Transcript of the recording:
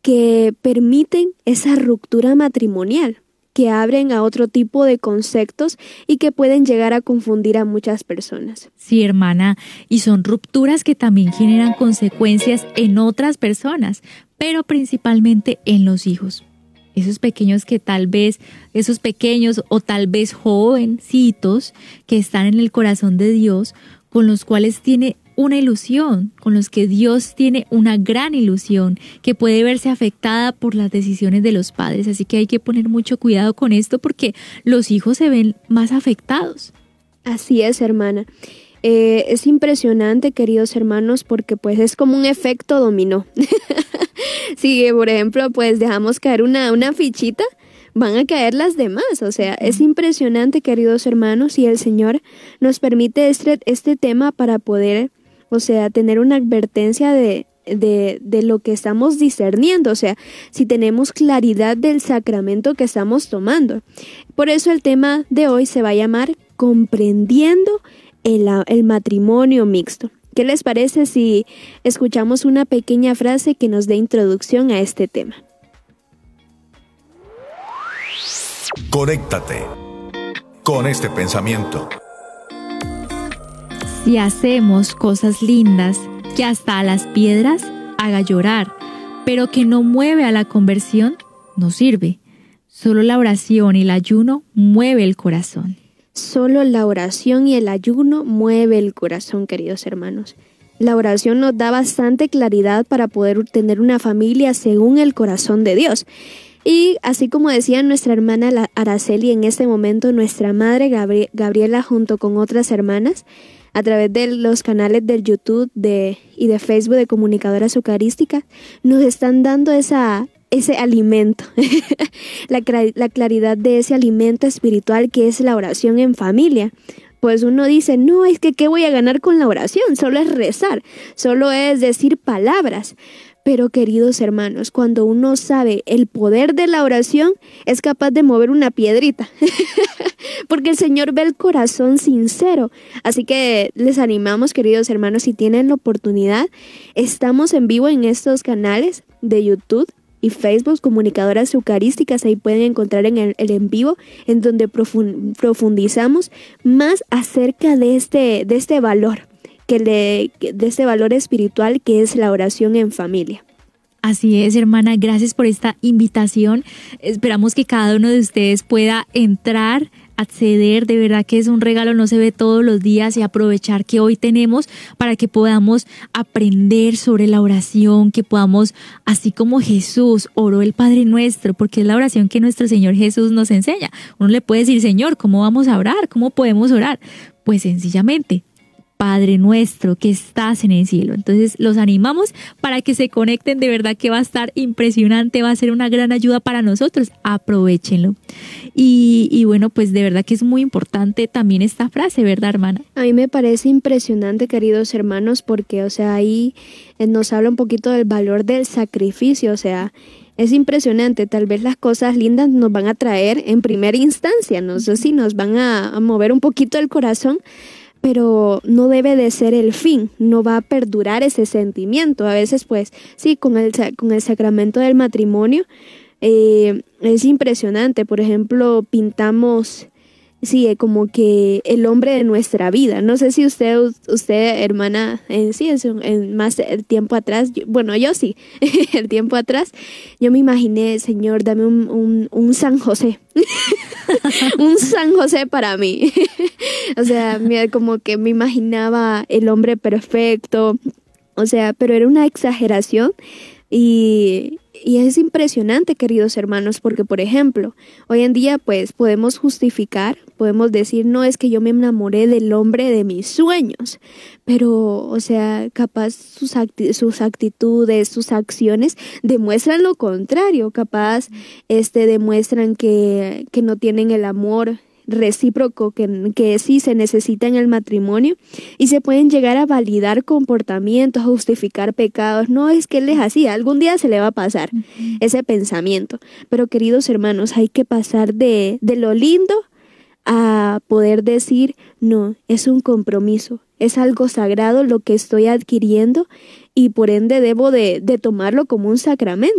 que permiten esa ruptura matrimonial, que abren a otro tipo de conceptos y que pueden llegar a confundir a muchas personas. Sí, hermana, y son rupturas que también generan consecuencias en otras personas, pero principalmente en los hijos. Esos pequeños o tal vez jovencitos que están en el corazón de Dios, con los cuales tiene una ilusión, con los que Dios tiene una gran ilusión, que puede verse afectada por las decisiones de los padres. Así que hay que poner mucho cuidado con esto porque los hijos se ven más afectados. Así es, hermana. Es impresionante, queridos hermanos, porque pues es como un efecto dominó. Si, por ejemplo, pues dejamos caer una fichita, van a caer las demás. O sea, es impresionante, queridos hermanos, y el Señor nos permite este tema para poder, o sea, tener una advertencia de lo que estamos discerniendo, o sea, si tenemos claridad del sacramento que estamos tomando. Por eso el tema de hoy se va a llamar Comprendiendo el matrimonio mixto. ¿Qué les parece si escuchamos una pequeña frase que nos dé introducción a este tema? Conéctate con este pensamiento. Si hacemos cosas lindas que hasta a las piedras haga llorar, pero que no mueve a la conversión, no sirve. Solo la oración y el ayuno mueve el corazón. Solo la oración y el ayuno mueve el corazón, queridos hermanos. La oración nos da bastante claridad para poder tener una familia según el corazón de Dios. Y así como decía nuestra hermana Araceli, en este momento nuestra madre Gabriela junto con otras hermanas, a través de los canales del YouTube y de Facebook de Comunicadoras Eucarísticas, nos están dando ese alimento, la claridad de ese alimento espiritual que es la oración en familia. Pues uno dice, no, es que ¿qué voy a ganar con la oración? Solo es rezar, solo es decir palabras. Pero queridos hermanos, cuando uno sabe el poder de la oración, es capaz de mover una piedrita. Porque el Señor ve el corazón sincero. Así que les animamos, queridos hermanos, si tienen la oportunidad, estamos en vivo en estos canales de YouTube y Facebook, Comunicadoras Eucarísticas. Ahí pueden encontrar el en vivo, en donde profundizamos más acerca de este valor, de este valor espiritual que es la oración en familia. Así es, hermana, gracias por esta invitación. Esperamos que cada uno de ustedes pueda entrar, acceder, de verdad que es un regalo, no se ve todos los días, y aprovechar que hoy tenemos para que podamos aprender sobre la oración, que podamos, así como Jesús oró el Padre Nuestro, porque es la oración que nuestro Señor Jesús nos enseña. Uno le puede decir, Señor, ¿cómo vamos a orar? ¿Cómo podemos orar? Pues sencillamente, Padre nuestro que estás en el cielo. Entonces los animamos para que se conecten, de verdad que va a estar impresionante, va a ser una gran ayuda para nosotros, aprovechenlo. Y bueno, pues de verdad que es muy importante también esta frase, ¿verdad, hermana? A mí me parece impresionante, queridos hermanos, porque, o sea, ahí nos habla un poquito del valor del sacrificio, o sea, es impresionante. Tal vez las cosas lindas nos van a traer en primera instancia, no sé si nos van a mover un poquito el corazón, pero no debe de ser el fin, no va a perdurar ese sentimiento. A veces, pues, sí, con el sacramento del matrimonio es impresionante. Por ejemplo, pintamos, sí, como que el hombre de nuestra vida. No sé si usted hermana, sí, más el tiempo atrás, yo sí, el tiempo atrás, yo me imaginé, Señor, dame un San José. Un San José para mí. O sea, como que me imaginaba el hombre perfecto. O sea, pero era una exageración. Y es impresionante, queridos hermanos, porque, por ejemplo, hoy en día, pues, podemos justificar, podemos decir, no, es que yo me enamoré del hombre de mis sueños, pero, o sea, capaz sus actitudes, sus acciones demuestran lo contrario, capaz, demuestran que no tienen el amor recíproco que sí se necesita en el matrimonio, y se pueden llegar a validar comportamientos, justificar pecados. No, es que él es así, algún día se le va a pasar ese pensamiento. Pero, queridos hermanos, hay que pasar de lo lindo a poder decir, no, es un compromiso, es algo sagrado lo que estoy adquiriendo, y por ende debo de tomarlo como un sacramento.